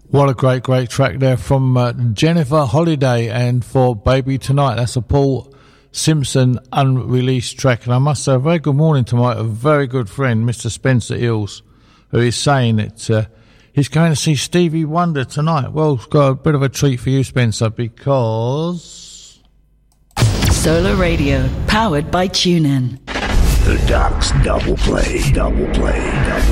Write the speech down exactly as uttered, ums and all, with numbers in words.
What a great, great track there from uh, Jennifer Holliday, and for Baby Tonight. That's a Paul Simpson unreleased track. And I must say a very good morning to my very good friend, Mister Spencer Eels, who is saying that uh, he's going to see Stevie Wonder tonight. Well, it's got a bit of a treat for you, Spencer, because... Solar Radio, powered by TuneIn. The Doc's Double Play, Double Play, Double